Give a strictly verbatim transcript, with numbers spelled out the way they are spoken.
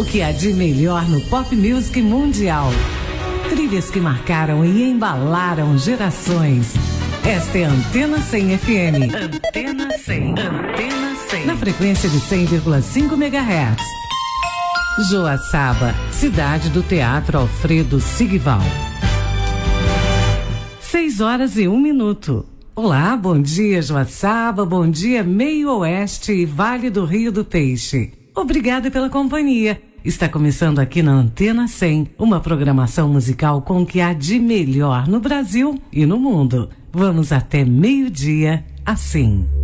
O que há de melhor no pop music mundial. Trilhas que marcaram e embalaram gerações. Esta é a Antena cem F M. Antena cem. Antena cem. Na frequência de cem vírgula cinco megahertz. Joaçaba, cidade do Teatro Alfredo Sigval. Seis horas e um minuto. Olá, bom dia Joaçaba, bom dia Meio Oeste e Vale do Rio do Peixe. Obrigada pela companhia. Está começando aqui na Antena cem, uma programação musical com o que há de melhor no Brasil e no mundo. Vamos até meio-dia, assim.